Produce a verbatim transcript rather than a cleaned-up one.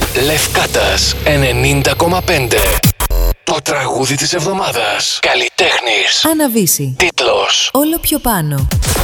Λευκάτας ενενήντα κόμμα πέντε. Το τραγούδι της εβδομάδας. Καλλιτέχνης. Αναβήσει. Τίτλος. Όλο πιο πάνω.